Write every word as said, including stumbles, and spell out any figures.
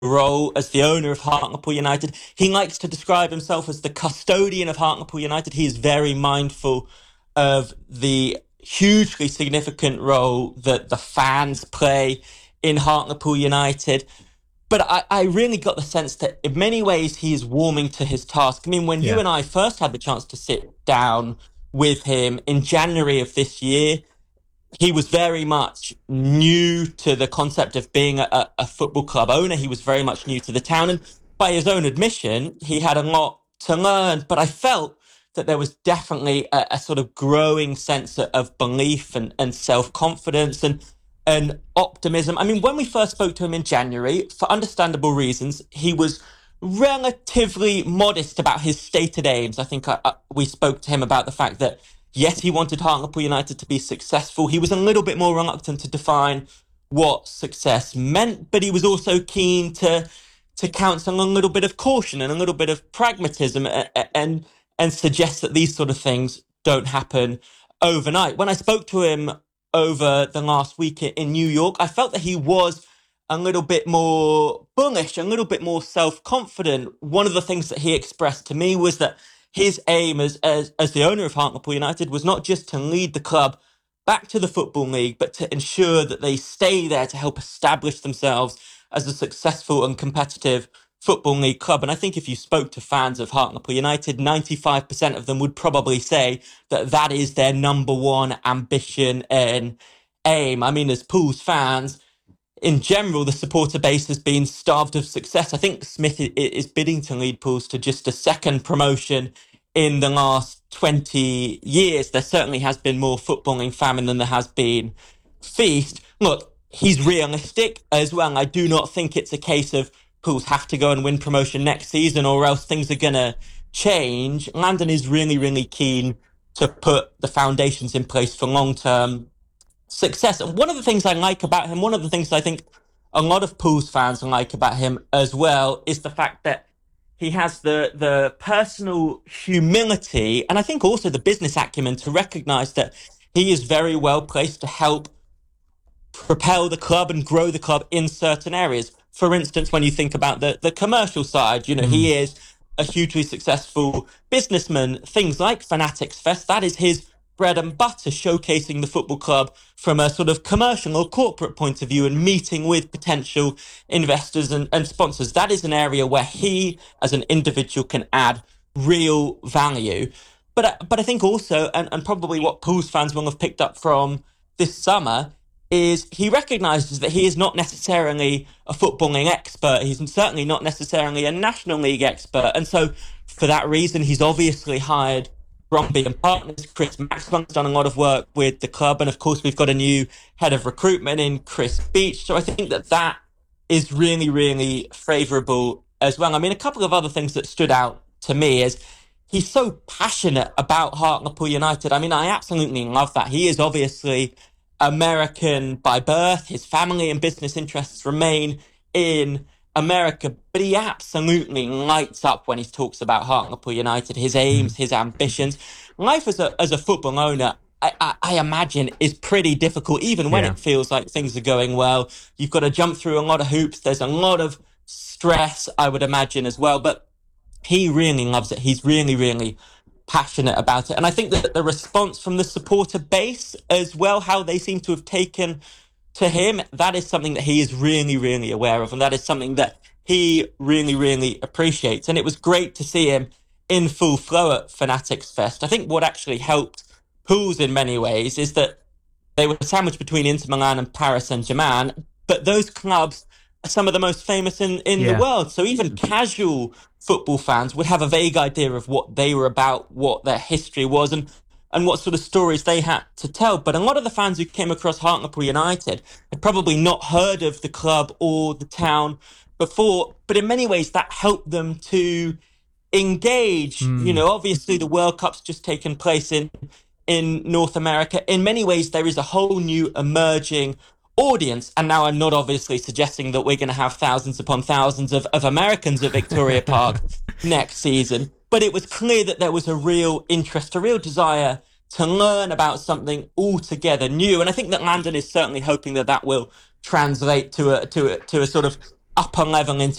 role as the owner of Hartlepool United. He likes to describe himself as the custodian of Hartlepool United. He is very mindful of the hugely significant role that the fans play in Hartlepool United. But I, I really got the sense that in many ways he is warming to his task. I mean, when you Yeah. and I first had the chance to sit down with him in January of this year, he was very much new to the concept of being a, a football club owner. He was very much new to the town. And by his own admission, he had a lot to learn. But I felt that there was definitely a, a sort of growing sense of belief and, and self-confidence and, and optimism. I mean, when we first spoke to him in January, for understandable reasons, he was relatively modest about his stated aims. I think I, I, we spoke to him about the fact that yes, he wanted Hartlepool United to be successful. He was a little bit more reluctant to define what success meant, but he was also keen to to counsel a little bit of caution and a little bit of pragmatism and and, and suggest that these sort of things don't happen overnight. When I spoke to him over the last week in New York, I felt that he was a little bit more bullish, a little bit more self-confident. One of the things that he expressed to me was that his aim as, as, as the owner of Hartlepool United was not just to lead the club back to the Football League, but to ensure that they stay there to help establish themselves as a successful and competitive Football League club. And I think if you spoke to fans of Hartlepool United, ninety-five percent of them would probably say that that is their number one ambition and aim. I mean, as Pools fans, in general, the supporter base has been starved of success. I think Smith is bidding to lead Pools to just a second promotion in the last twenty years. There certainly has been more footballing famine than there has been feast. Look, he's realistic as well. I do not think it's a case of Pools have to go and win promotion next season or else things are going to change. Landon is really, really keen to put the foundations in place for long-term success. And one of the things I like about him, one of the things I think a lot of Pools fans like about him as well, is the fact that he has the the personal humility and I think also the business acumen to recognize that he is very well placed to help propel the club and grow the club in certain areas. For instance, when you think about the, the commercial side, you know, Mm. he is a hugely successful businessman. Things like Fanatics Fest, that is his bread and butter, showcasing the football club from a sort of commercial or corporate point of view and meeting with potential investors and, and sponsors. That is an area where he, as an individual, can add real value. But, but I think also, and, and probably what Pools fans will have picked up from this summer, is he recognises that he is not necessarily a footballing expert. He's certainly not necessarily a National League expert. And so for that reason, he's obviously hired Bromby and Partners. Chris Maxwell's done a lot of work with the club. And of course, we've got a new head of recruitment in Chris Beach. So I think that that is really, really favourable as well. I mean, a couple of other things that stood out to me is he's so passionate about Hartlepool United. I mean, I absolutely love that. He is obviously American by birth. His family and business interests remain in America, but he absolutely lights up when he talks about Hartlepool United, his Mm. aims, his ambitions. Life as a as a football owner, I, I, I imagine, is pretty difficult, even when Yeah. it feels like things are going well. You've got to jump through a lot of hoops. There's a lot of stress, I would imagine, as well. But he really loves it. He's really, really passionate about it. And I think that the response from the supporter base as well, how they seem to have taken to him, that is something that he is really, really aware of. And that is something that he really, really appreciates. And it was great to see him in full flow at Fanatics Fest. I think what actually helped Pools in many ways is that they were sandwiched between Inter Milan and Paris Saint-Germain, but those clubs are some of the most famous in, in the Yeah. world. So even casual football fans would have a vague idea of what they were about, what their history was, and and what sort of stories they had to tell. But a lot of the fans who came across Hartlepool United had probably not heard of the club or the town before, but in many ways that helped them to engage. You Mm. know, obviously the World Cup's just taken place in in North America. In many ways, there is a whole new emerging audience. And now I'm not obviously suggesting that we're going to have thousands upon thousands of, of Americans at Victoria Park next season. But it was clear that there was a real interest, a real desire to learn about something altogether new. And I think that Landon is certainly hoping that that will translate to a to a, to a sort of upper level